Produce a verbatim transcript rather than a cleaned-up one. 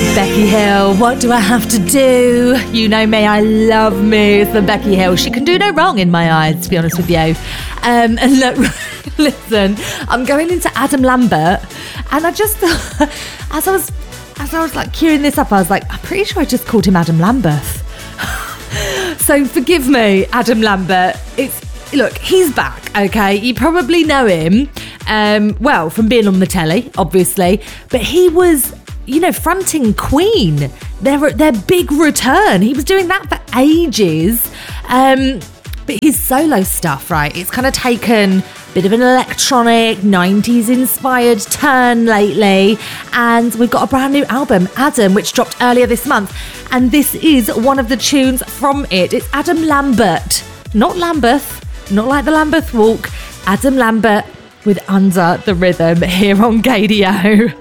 Becky Hill, what do I have to do? You know me, I love me some Becky Hill. She can do no wrong in my eyes, to be honest with you. Um, and look, listen, I'm going into Adam Lambert, and I just, as I was, as I was like queuing this up, I was like, I'm pretty sure I just called him Adam Lambert. So forgive me, Adam Lambert. It's look, he's back. Okay, you probably know him, um, well, from being on the telly, obviously, but he was, you know, fronting Queen, their their big return. He was doing that for ages. Um, but his solo stuff, right, it's kind of taken a bit of an electronic, nineties inspired turn lately. And we've got a brand new album, Adam, which dropped earlier this month. And this is one of the tunes from it. It's Adam Lambert, not Lambeth, not like the Lambeth Walk. Adam Lambert with Under the Rhythm here on Gaydio.